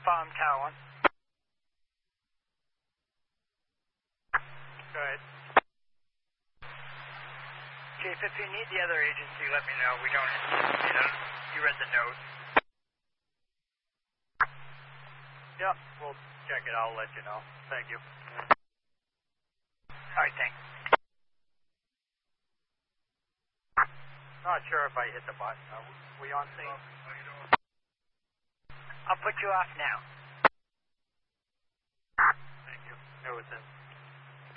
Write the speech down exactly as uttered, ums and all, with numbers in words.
Farm Tower. Go ahead. Chief, if you need the other agency, let me know. We don't, you know, you read the note. Yep, we'll check it. I'll let you know. Thank you. All right, thanks. Not sure if I hit the button. Are we on scene? I'll put you off now. Thank you. It was in.